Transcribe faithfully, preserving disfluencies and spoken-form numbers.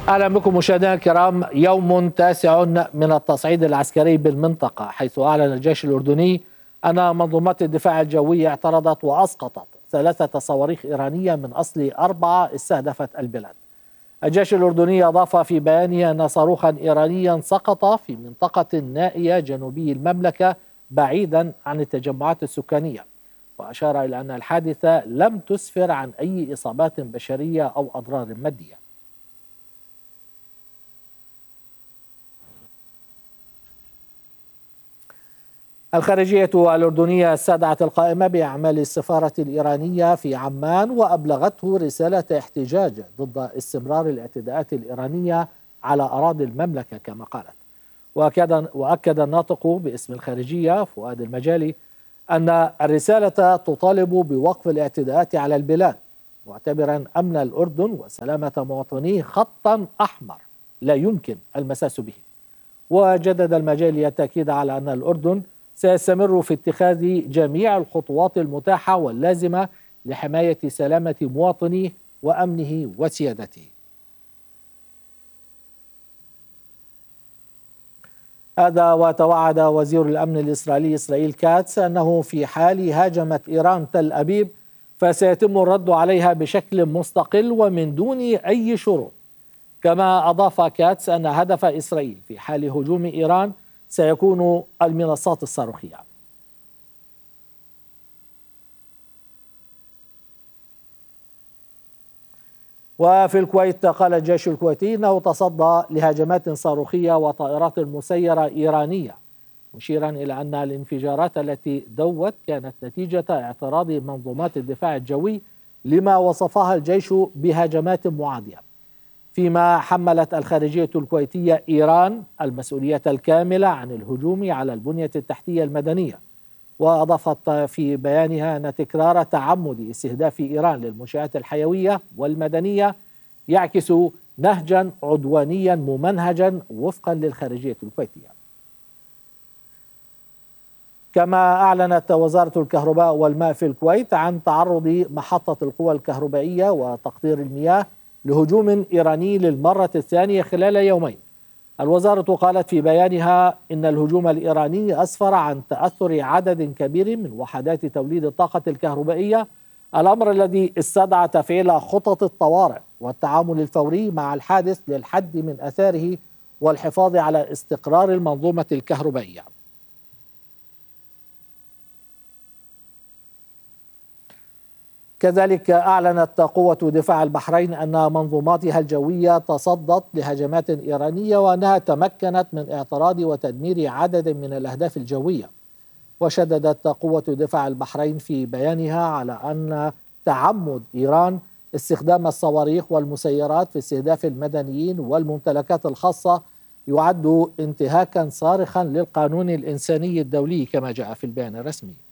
أهلا بكم مشاهدينا الكرام. يوم تاسع من التصعيد العسكري بالمنطقة، حيث أعلن الجيش الأردني أن منظومات الدفاع الجوي اعترضت وأسقطت ثلاثة صواريخ إيرانية من أصل أربعة استهدفت البلاد. الجيش الأردني أضاف في بيانه أن صاروخا إيرانيا سقط في منطقة نائية جنوبي المملكة بعيدا عن التجمعات السكانية، وأشار إلى أن الحادثة لم تسفر عن أي إصابات بشرية أو أضرار مادية. الخارجية الأردنية استدعت القائمة بأعمال السفارة الإيرانية في عمان وأبلغته رسالة احتجاج ضد استمرار الاعتداءات الإيرانية على أراضي المملكة كما قالت. وأكد, وأكد الناطق باسم الخارجية فؤاد المجالي أن الرسالة تطالب بوقف الاعتداءات على البلاد، معتبرا أمن الأردن وسلامة مواطنيه خطا أحمر لا يمكن المساس به. وجدد المجالي التأكيد على أن الأردن سيستمر في اتخاذ جميع الخطوات المتاحة واللازمة لحماية سلامة مواطنيه وأمنه وسيادته. هذا وتوعد وزير الأمن الإسرائيلي إسرائيل كاتس أنه في حال هاجمت إيران تل أبيب فسيتم الرد عليها بشكل مستقل ومن دون أي شروط. كما أضاف كاتس أن هدف إسرائيل في حال هجوم إيران سيكون المنصات الصاروخية. وفي الكويت قال الجيش الكويتي أنه تصدى لهجمات صاروخية وطائرات مسيرة إيرانية، مشيرا إلى أن الانفجارات التي دوت كانت نتيجة اعتراض منظومات الدفاع الجوي لما وصفها الجيش بهجمات معادية، فيما حملت الخارجية الكويتية إيران المسؤولية الكاملة عن الهجوم على البنية التحتية المدنية. وأضافت في بيانها أن تكرار تعمد استهداف إيران للمنشآت الحيوية والمدنية يعكس نهجا عدوانيا ممنهجا وفقا للخارجية الكويتية. كما أعلنت وزارة الكهرباء والماء في الكويت عن تعرض محطة القوى الكهربائية وتقطير المياه لهجوم إيراني للمرة الثانية خلال يومين. الوزارة قالت في بيانها إن الهجوم الإيراني أسفر عن تأثر عدد كبير من وحدات توليد الطاقة الكهربائية، الأمر الذي استدعى تفعيل خطط الطوارئ والتعامل الفوري مع الحادث للحد من أثاره والحفاظ على استقرار المنظومة الكهربائية. كذلك أعلنت قوة دفاع البحرين أن منظوماتها الجوية تصدت لهجمات إيرانية وأنها تمكنت من اعتراض وتدمير عدد من الأهداف الجوية. وشددت قوة دفاع البحرين في بيانها على أن تعمد إيران استخدام الصواريخ والمسيرات في استهداف المدنيين والممتلكات الخاصة يعد انتهاكا صارخا للقانون الإنساني الدولي كما جاء في البيان الرسمي.